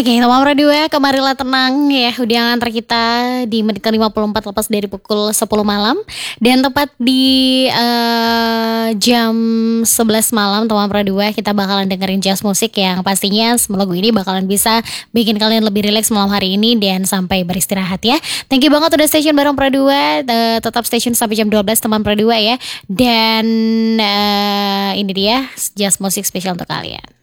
Oke, teman Pradua, kemarilah tenang ya. Udah ngantar kita di menit ke-54 lepas dari pukul 10 malam. Dan tepat di jam 11 malam teman Pradua, kita bakalan dengerin jazz musik yang pastinya lagu ini bakalan bisa bikin kalian lebih rileks malam hari ini dan sampai beristirahat ya. Thank you banget udah station bareng Pradua. Tetap station sampai jam 12 teman Pradua ya. Dan ini dia jazz musik spesial untuk kalian.